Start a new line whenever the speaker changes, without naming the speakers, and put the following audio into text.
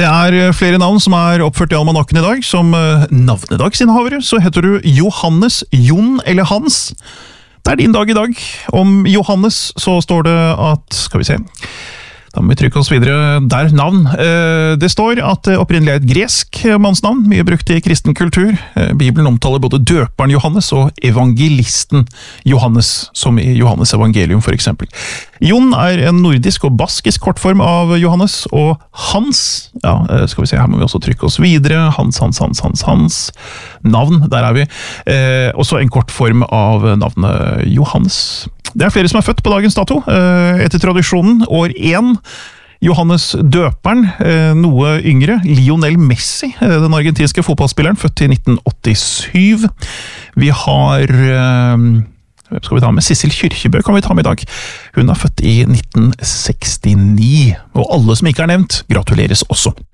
Det flere navn som oppført i almanakken i dag. Som navnedagsinnehavere så heter du Johannes, Jon eller Hans. Det din dag i dag. Om Johannes så står det at, skal vi se, da må vi trykke oss videre der navn. Det står at det opprinnelig et gresk mannsnavn, mye brukt i kristen kultur. Bibelen omtaler både døperen Johannes og evangelisten Johannes, som i Johannes evangelium for eksempel. Jon en nordisk og baskisk kortform av Johannes, og Hans, ja, skal vi se, her må vi også trykke oss videre. Hans. Navn, der vi. Også en kortform av navnet Johannes. Det flere som født på dagens dato, etter tradisjonen, år 1. Johannes døperen, noe yngre, Lionel Messi, den argentinske fotballspilleren, født i 1987. Vi har, hvem skal vi ta med? Sissel Kyrkjebø kan vi ta med i dag. Hun født i 1969, og alle som ikke nevnt, gratuleres også.